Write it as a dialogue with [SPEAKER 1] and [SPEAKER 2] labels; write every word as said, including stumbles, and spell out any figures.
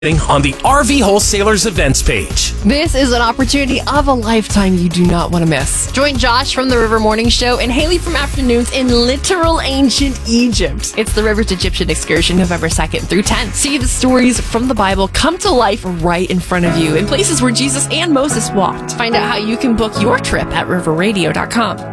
[SPEAKER 1] on the R V Wholesalers events page.
[SPEAKER 2] This is an opportunity of a lifetime you do not want to miss. Join Josh from the River Morning Show and Haley from Afternoons in literal ancient Egypt. It's the Rivers Egyptian excursion, November second through tenth. See the stories from the Bible come to life right in front of you in places where Jesus and Moses walked. Find out how you can book your trip at river radio dot com.